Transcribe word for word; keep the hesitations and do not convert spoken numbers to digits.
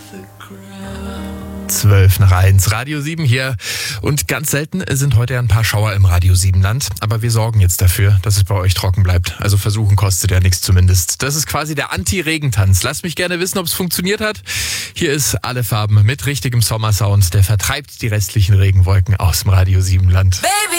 zwölf nach eins, Radio sieben hier. Und ganz selten sind heute ein paar Schauer im Radio sieben Land. Aber wir sorgen jetzt dafür, dass es bei euch trocken bleibt. Also versuchen kostet ja nichts zumindest. Das ist quasi der Anti-Regentanz. Lasst mich gerne wissen, ob es funktioniert hat. Hier ist Alle Farben mit richtigem Sommersound. Der vertreibt die restlichen Regenwolken aus dem Radio sieben Land. Baby.